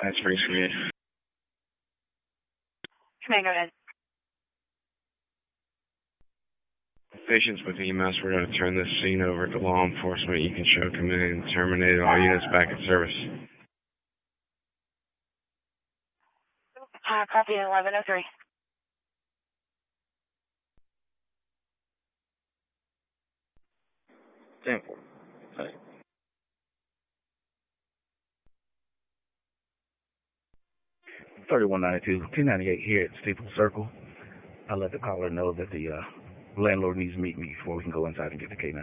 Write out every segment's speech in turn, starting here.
That's free for you. Command, go ahead. Patients with EMS, we're going to turn this scene over to law enforcement. You can show command and terminate all units back in service. Copy 1103. Stand for. Hey. 3192, 1098 here at Steeple Circle. I'll let the caller know that the landlord needs to meet me before we can go inside and get the K9.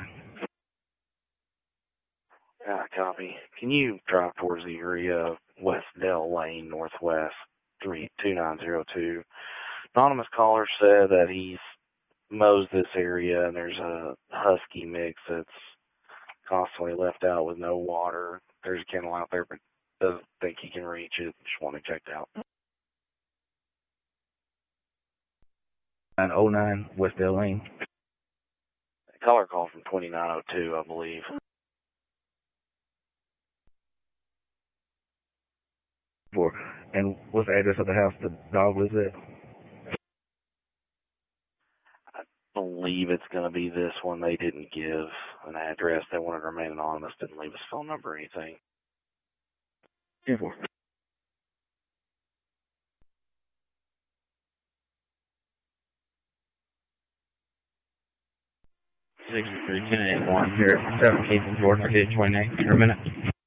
Copy. Can you drive towards the area of West Dell Lane, Northwest 32902? Anonymous caller said that he's mows this area and there's a husky mix that's constantly left out with no water. There's a kennel out there, but doesn't think he can reach it. Just want it checked out. 909 West Dell Lane. Caller call from 2902, I believe. And what's the address of the house the dog lives at? I believe it's going to be this one. They didn't give an address. They wanted to remain anonymous. Didn't leave his phone number or anything. 10-4. Six 3 10 8 1 here at 7 Keith and Jordan. I'll get 29 for a minute.